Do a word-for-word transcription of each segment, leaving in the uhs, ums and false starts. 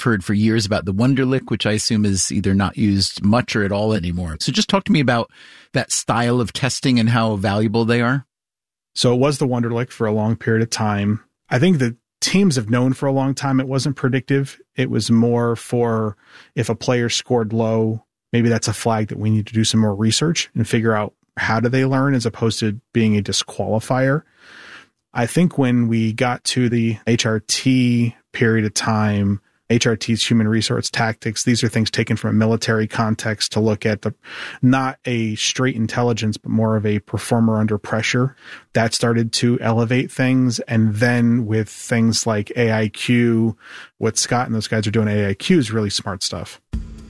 heard for years about the Wonderlic, which I assume is either not used much or at all anymore. So just talk to me about that style of testing and how valuable they are. So it was the Wonderlic for a long period of time. I think the teams have known for a long time it wasn't predictive. It was more for if a player scored low, maybe that's a flag that we need to do some more research and figure out how do they learn as opposed to being a disqualifier. I think when we got to the H R T period of time, H R T's human resource tactics, these are things taken from a military context to look at the not a straight intelligence, but more of a performer under pressure. That started to elevate things. And then with things like A I Q, what Scott and those guys are doing at A I Q is really smart stuff.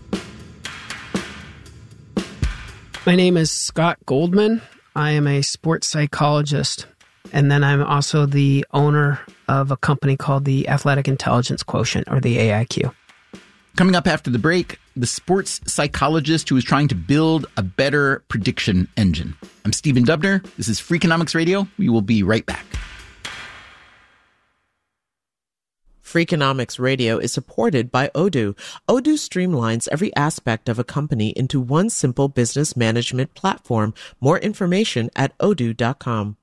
My name is Scott Goldman. I am a sports psychologist. And then I'm also the owner of a company called the Athletic Intelligence Quotient, or the A I Q. Coming up after the break, the sports psychologist who is trying to build a better prediction engine. I'm Stephen Dubner. This is Freakonomics Radio. We will be right back. Freakonomics Radio is supported by Odoo. Odoo streamlines every aspect of a company into one simple business management platform. More information at odoo dot com.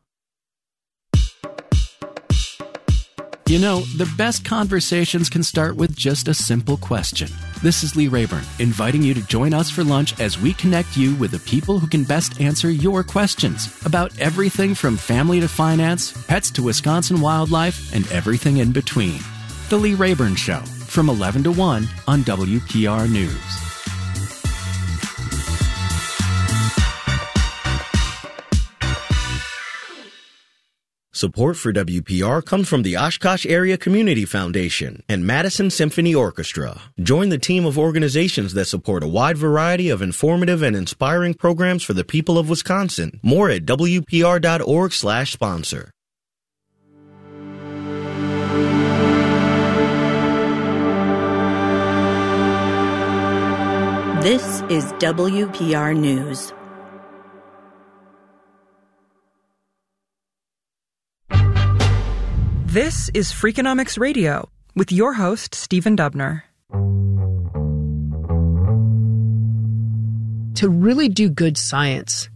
You know, the best conversations can start with just a simple question. This is Lee Rayburn, inviting you to join us for lunch as we connect you with the people who can best answer your questions about everything from family to finance, pets to Wisconsin wildlife, and everything in between. The Lee Rayburn Show, from eleven to one on W P R News. Support for W P R comes from the Oshkosh Area Community Foundation and Madison Symphony Orchestra. Join the team of organizations that support a wide variety of informative and inspiring programs for the people of Wisconsin. More at W P R dot org slash sponsor. This is W P R News. This is Freakonomics Radio with your host, Stephen Dubner. To really do good science,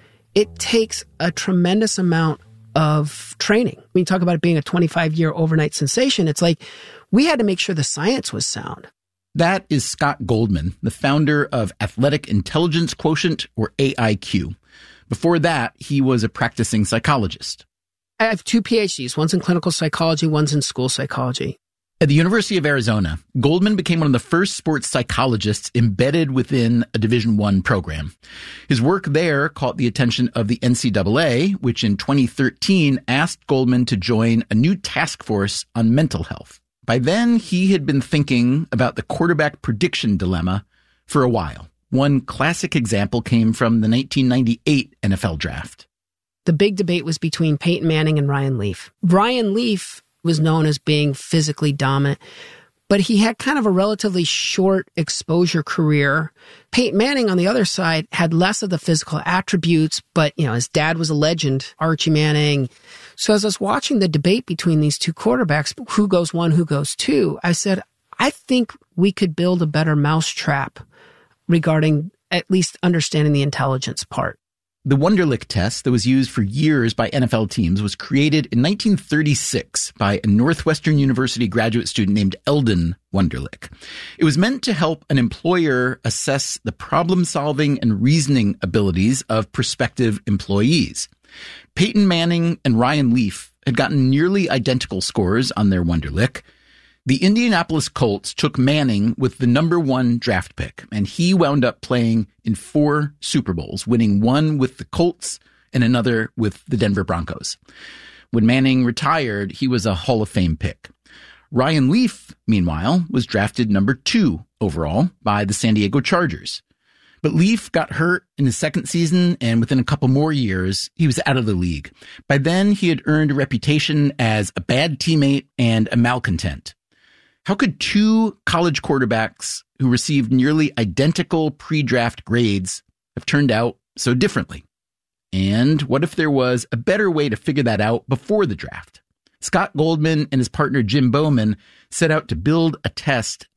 it takes a tremendous amount of training. When you talk about it being a twenty-five-year overnight sensation, it's like we had to make sure the science was sound. That is Scott Goldman, the founder of Athletic Intelligence Quotient, or A I Q. Before that, he was a practicing psychologist. I have two P H Ds. One's in clinical psychology, one's in school psychology. At the University of Arizona, Goldman became one of the first sports psychologists embedded within a Division I program. His work there caught the attention of the N C double A, which in twenty thirteen asked Goldman to join a new task force on mental health. By then, he had been thinking about the quarterback prediction dilemma for a while. One classic example came from the nineteen ninety-eight N F L draft. The big debate was between Peyton Manning and Ryan Leaf. Ryan Leaf was known as being physically dominant, but he had kind of a relatively short exposure career. Peyton Manning, on the other side, had less of the physical attributes, but, you know, his dad was a legend, Archie Manning. So as I was watching the debate between these two quarterbacks, who goes one, who goes two, I said, I think we could build a better mousetrap regarding at least understanding the intelligence part. The Wonderlic test that was used for years by N F L teams was created in nineteen thirty-six by a Northwestern University graduate student named Eldon Wonderlic. It was meant to help an employer assess the problem-solving and reasoning abilities of prospective employees. Peyton Manning and Ryan Leaf had gotten nearly identical scores on their Wonderlic. The Indianapolis Colts took Manning with the number one draft pick, and he wound up playing in four Super Bowls, winning one with the Colts and another with the Denver Broncos. When Manning retired, he was a Hall of Fame pick. Ryan Leaf, meanwhile, was drafted number two overall by the San Diego Chargers. But Leaf got hurt in his second season, and within a couple more years, he was out of the league. By then, he had earned a reputation as a bad teammate and a malcontent. How could two college quarterbacks who received nearly identical pre-draft grades have turned out so differently? And what if there was a better way to figure that out before the draft? Scott Goldman and his partner Jim Bowman set out to build a test